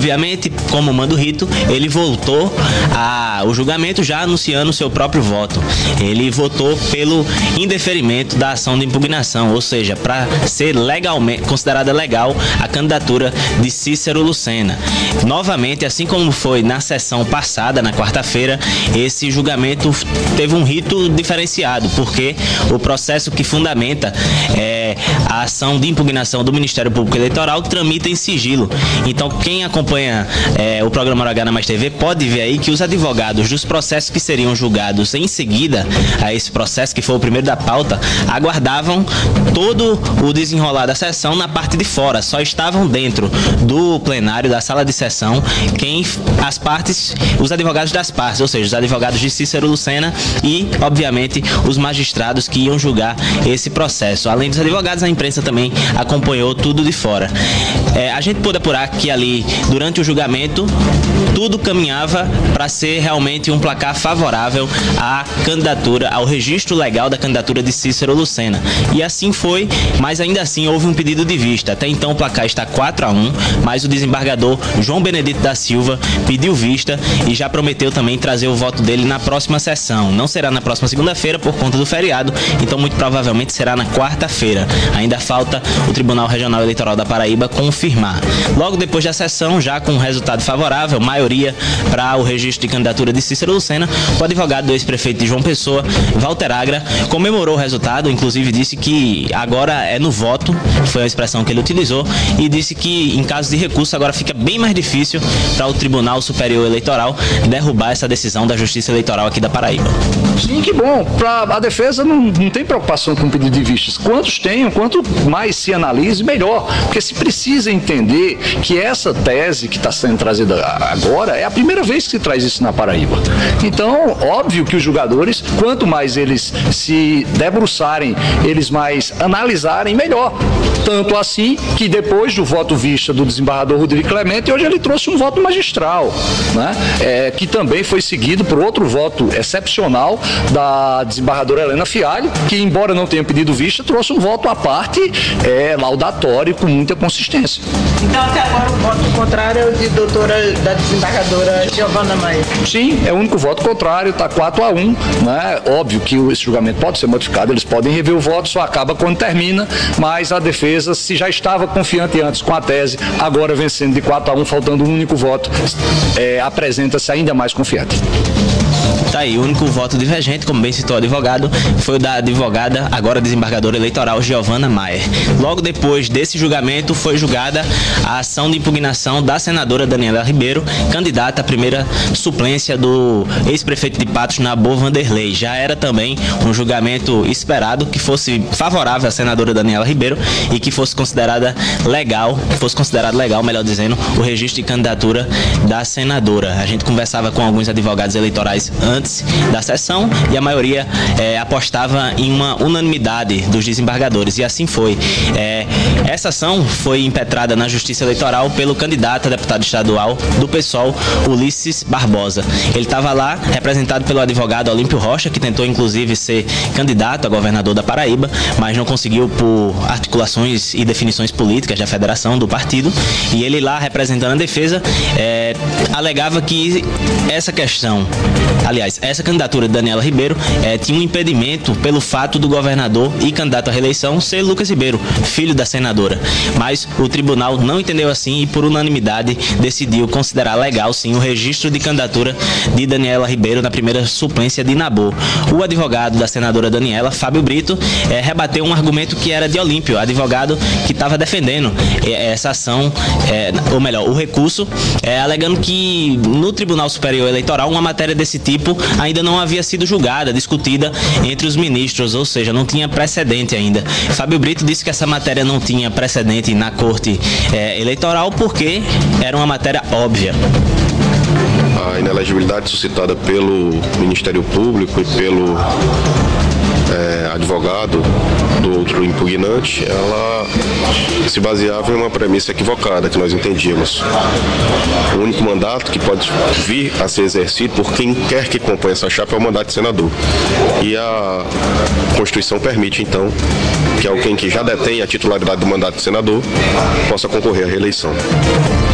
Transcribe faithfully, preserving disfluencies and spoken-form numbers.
Obviamente, como manda o rito, ele voltou ao julgamento já anunciando o seu próprio voto. Ele votou pelo indeferimento da ação de impugnação, ou seja, para ser legalmente considerada legal a candidatura de Cícero Lucena. Novamente, assim como foi na sessão passada, na quarta-feira, esse julgamento teve um rito diferenciado, porque o processo que fundamenta é, a ação de impugnação do Ministério Público Eleitoral tramita em sigilo. Então, quem acompanha é, o programa Hora H na Mais T V pode ver aí que os advogados dos processos que seriam julgados em seguida a esse processo, que foi o primeiro da pauta, aguardavam todo o desenrolar da sessão na parte de fora. Só estavam dentro do plenário, da sala de sessão, quem as partes, os advogados das partes, ou seja, os advogados de Cícero Lucena e, obviamente, os magistrados que iam julgar esse processo. Além dos advogados, a imprensa também acompanhou tudo de fora. É, a gente pôde apurar que ali, durante o julgamento, tudo caminhava para ser realmente um placar favorável à candidatura, ao registro legal da candidatura de Cícero Lucena. E assim foi, mas ainda assim houve um pedido de vista. Até então o placar está quatro a um, mas o desembargador João Benedito da Silva pediu vista e já prometeu também trazer o voto dele na próxima sessão. Não será na próxima segunda-feira por conta do feriado, então muito provavelmente será na quarta-feira. Ainda falta o Tribunal Regional Eleitoral da Paraíba confirmar. Logo depois da sessão, já com um resultado favorável, maioria para o registro de candidatura de Cícero Lucena, o advogado do ex-prefeito de João Pessoa, Walter Agra, comemorou o resultado, inclusive disse que agora é no voto, foi a expressão que ele utilizou, e disse que em caso de recurso agora fica bem mais difícil para o Tribunal Superior Eleitoral derrubar essa decisão da Justiça Eleitoral aqui da Paraíba. Sim, que bom. Pra, a defesa não, não tem preocupação com o pedido de vistas. Quantos tenham, quanto mais se analise, melhor. Porque se precisa entender que essa tese que está sendo trazida agora é a primeira vez que se traz isso na Paraíba. Então, óbvio que os julgadores, quanto mais eles se debruçarem, eles mais analisarem, melhor. Tanto assim que depois do voto vista do desembargador Rodrigo Clemente, hoje ele trouxe um voto magistral, né? É, que também foi seguido por outro voto excepcional da desembargadora Helena Fialho, que, embora não tenha pedido vista, trouxe um voto à parte, é, laudatório, com muita consistência. Então, até agora, o voto contrário é o de doutora, da desembargadora Giovana Maia. Sim, é o único voto contrário, está quatro a um, né? Óbvio que esse julgamento pode ser modificado, eles podem rever o voto, só acaba quando termina, mas a defesa, se já estava confiante antes com a tese, agora vencendo de quatro a um, faltando um único voto, é, apresenta-se ainda mais confiante. Tá aí, o único voto divergente, como bem citou o advogado, foi o da advogada, agora desembargadora eleitoral, Giovana Maier. Logo depois desse julgamento, foi julgada a ação de impugnação da senadora Daniela Ribeiro, candidata à primeira suplência do ex-prefeito de Patos, Nabor Vanderlei. Já era também um julgamento esperado que fosse favorável à senadora Daniela Ribeiro e que fosse considerada legal, que fosse considerado legal, melhor dizendo, o registro de candidatura da senadora. A gente conversava com alguns advogados eleitorais antes da sessão e a maioria é, apostava em uma unanimidade dos desembargadores, e assim foi. É, essa ação foi impetrada na Justiça Eleitoral pelo candidato a deputado estadual do PSOL, Ulisses Barbosa. Ele estava lá representado pelo advogado Olímpio Rocha, que tentou inclusive ser candidato a governador da Paraíba, mas não conseguiu por articulações e definições políticas da federação, do partido, e ele lá representando a defesa é, alegava que essa questão, aliás, essa candidatura de Daniela Ribeiro é, tinha um impedimento pelo fato do governador e candidato à reeleição ser Lucas Ribeiro, filho da senadora. Mas o tribunal não entendeu assim e, por unanimidade, decidiu considerar legal, sim, o registro de candidatura de Daniela Ribeiro na primeira suplência de Nabor. O advogado da senadora Daniela, Fábio Brito, é, rebateu um argumento que era de Olímpio, advogado que estava defendendo é, essa ação, é, ou melhor, o recurso, é, alegando que no Tribunal Superior Eleitoral uma matéria desse tipo ainda não havia sido julgada, discutida entre os ministros, ou seja, não tinha precedente ainda. Fábio Brito disse que essa matéria não tinha precedente na Corte é, Eleitoral porque era uma matéria óbvia. A inelegibilidade suscitada pelo Ministério Público e pelo é, advogado do outro impugnante, ela se baseava em uma premissa equivocada que nós entendíamos. O único mandato que pode vir a ser exercido por quem quer que compõe essa chapa é o mandato de senador. E a Constituição permite, então, que alguém que já detém a titularidade do mandato de senador possa concorrer à reeleição.